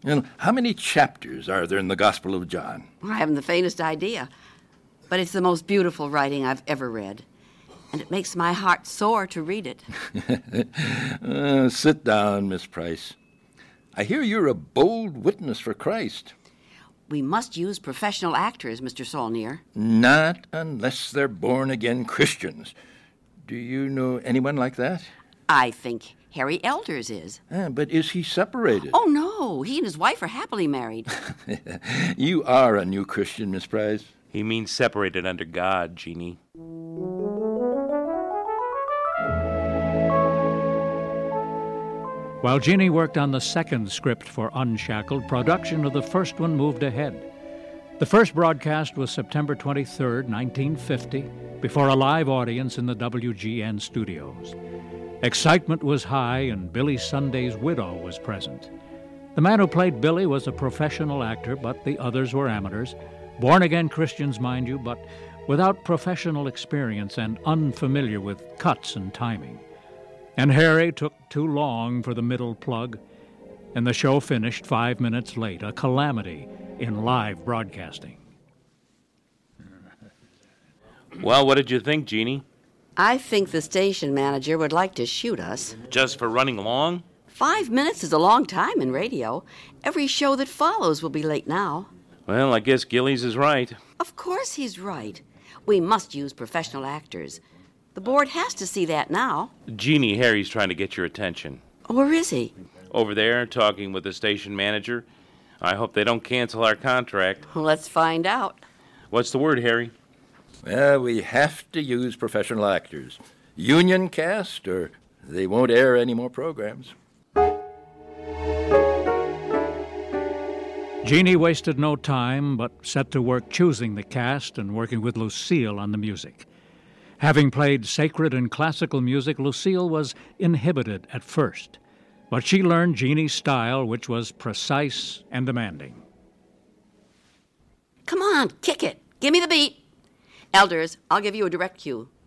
How many chapters are there in the Gospel of John? I haven't the faintest idea. But it's the most beautiful writing I've ever read. And it makes my heart soar to read it. Sit down, Miss Price. I hear you're a bold witness for Christ. We must use professional actors, Mr. Saulnier. Not unless they're born-again Christians. Do you know anyone like that? I think Harry Elders is. But is he separated? Oh, no. He and his wife are happily married. You are a new Christian, Miss Price. He means separated under God, Jeannie. While Jeannie worked on the second script for Unshackled, production of the first one moved ahead. The first broadcast was September 23, 1950, before a live audience in the WGN studios. Excitement was high, and Billy Sunday's widow was present. The man who played Billy was a professional actor, but the others were amateurs. Born-again Christians, mind you, but without professional experience and unfamiliar with cuts and timing. And Harry took too long for the middle plug, and the show finished 5 minutes late, a calamity in live broadcasting. Well, what did you think, Jeannie? I think the station manager would like to shoot us. Just for running long? 5 minutes is a long time in radio. Every show that follows will be late now. Well, I guess Gillies is right. Of course he's right. We must use professional actors. The board has to see that now. Jeannie, Harry's trying to get your attention. Where is he? Over there, talking with the station manager. I hope they don't cancel our contract. Let's find out. What's the word, Harry? Well, we have to use professional actors. Union cast, or they won't air any more programs. Jeannie wasted no time, but set to work choosing the cast and working with Lucille on the music. Having played sacred and classical music, Lucille was inhibited at first, but she learned Jeannie's style, which was precise and demanding. Come on, kick it. Give me the beat. Elders, I'll give you a direct cue.